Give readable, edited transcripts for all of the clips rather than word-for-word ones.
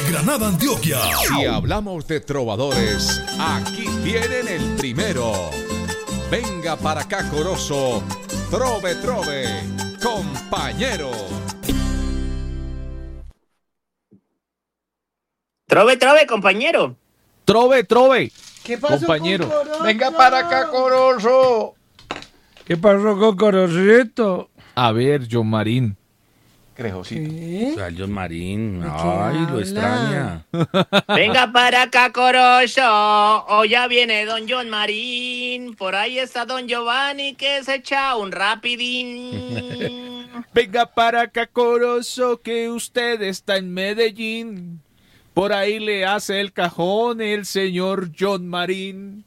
Granada, Antioquia. Si hablamos de trovadores, aquí tienen el primero. Venga para acá, Corozo, trove, trove, compañero. Trove, trove, compañero. Trove, trove, ¿Qué pasó compañero. con Corozo? Venga para acá, Corozo. ¿Qué pasó con Corozito? A ver, John Marín. Crejosito. ¿Qué? O sea, John Marín. ¿De qué Ay, lo habla? extraña. Venga para acá, Corozo. Hoy ya viene don John Marín. Por ahí está don Giovanni que se echa un rapidín. Venga para acá, Corozo, que usted está en Medellín. Por ahí le hace el cajón el señor John Marín.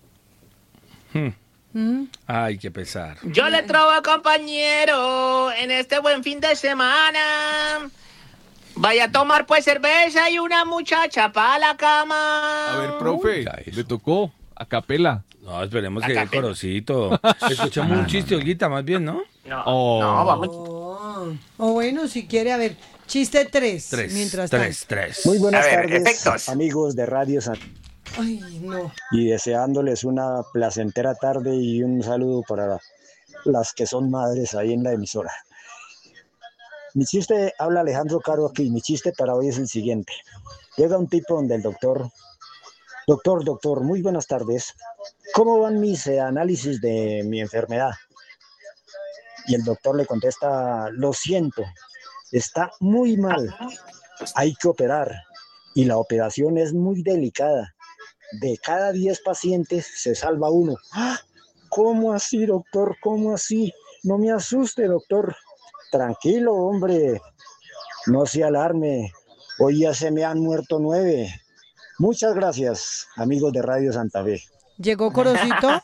Ay, qué pesar. Yo le trovo, compañero, en este buen fin de semana. Vaya a tomar pues cerveza y una muchacha para la cama. A ver, profe, Oiga, eso. le tocó a capela. No, esperemos Acá, que llegue Corozito. Escuchamos un chiste, Olguita, más bien, ¿no? No, Oh. no, vamos. O bueno, si quiere, a ver, chiste 3. Tres. Mientras Tres. Muy buenas A ver, tardes, efectos. amigos de Radio San... tanto. Ay, no. Y deseándoles una placentera tarde y un saludo para las que son madres ahí en la emisora. Mi chiste, habla Alejandro Caro aquí, mi chiste para hoy es el siguiente. Llega un tipo donde el doctor, muy buenas tardes. ¿Cómo van mis análisis de mi enfermedad? Y el doctor le contesta, lo siento, está muy mal, hay que operar y la operación es muy delicada. De cada 10 pacientes se salva uno. ¡Ah! ¿Cómo así, doctor? ¿Cómo así? No me asuste, doctor. Tranquilo, hombre. No se alarme. Hoy ya se me han muerto 9. Muchas gracias, amigos de Radio Santa Fe. ¿Llegó Corozito?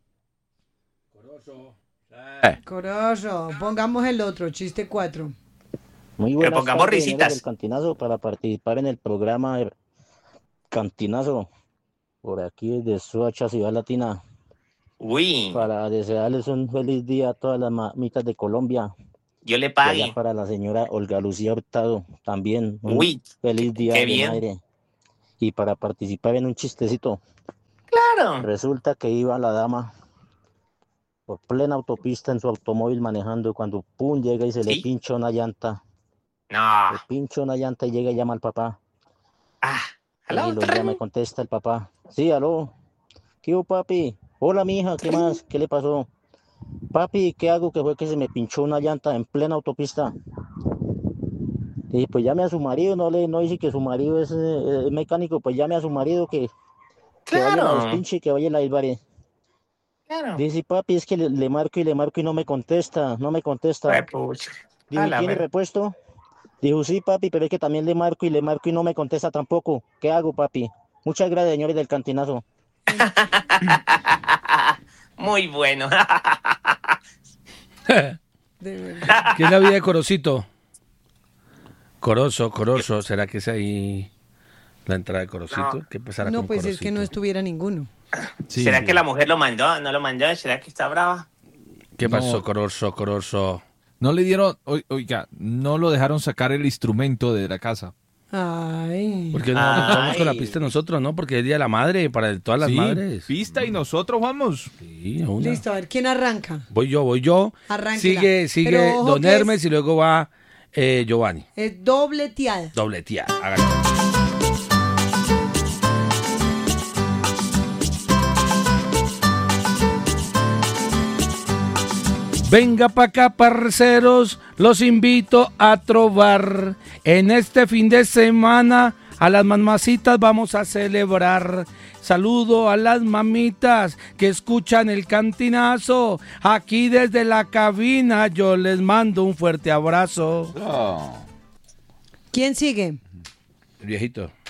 Corozo, pongamos el otro, chiste 4. Muy buenas pongamos tardes, risitas. Del Cantinazo, para participar en el programa Cantinazo. Por aquí desde Soacha, Ciudad Latina. Uy, Para desearles un feliz día a todas las mamitas de Colombia. yo le Y allá pague. para la señora Olga Lucía Hurtado también. Un Uy, feliz día qué de bien. madre. Y para participar en un chistecito, Claro. resulta que iba la dama por plena autopista en su automóvil manejando cuando pum llega y se le ¿Sí? pincha una llanta. No. Le pincha una llanta y llega y llama al papá. Ah, Y aló, lo llama y contesta el papá. Sí, aló. ¿Qué hubo, papi? Hola, mija, ¿qué más? ¿Qué le pasó? Papi, ¿qué hago? Que fue que se me pinchó una llanta en plena autopista. Y pues llame a su marido, no dice que su marido es mecánico, pues llame a su marido que vaya a la Claro. despinche y que vaya a la Ilvare. Claro. Dice, papi, es que le marco y no me contesta, no me contesta. Ay, pucha. Dijo, A la ¿tiene ver- repuesto? Dijo, sí, papi, pero es que también le marco y no me contesta tampoco. ¿Qué hago, papi? Muchas gracias, señores del Cantinazo. Muy bueno. De verdad. ¿Qué es la vida de Corozito? Corozo. ¿Será que es ahí la entrada de Corozito? No. ¿Qué pasará No, con pues es Corozito? que no estuviera ninguno. Sí, ¿Será sí. que la mujer lo mandó? ¿No lo mandó? ¿Será que está brava? ¿Qué pasó, No. Corozo? No le dieron, oiga, no lo dejaron sacar el instrumento de la casa. Ay. ¿Por qué no vamos con la pista nosotros, no? Porque es Día de la Madre para todas las Sí, madres. pista y nosotros vamos. Sí, una. Listo, a ver, ¿quién arranca? Voy yo. Arránquela. Sigue Pero ojo Don que Hermes y luego va Giovanni. Es dobleteada. Dobletear. Hágalo. Venga pa' acá, parceros, los invito a trovar. En este fin de semana a las mamacitas vamos a celebrar. Saludo a las mamitas que escuchan el Cantinazo. Aquí desde la cabina yo les mando un fuerte abrazo. ¿Quién sigue? El viejito.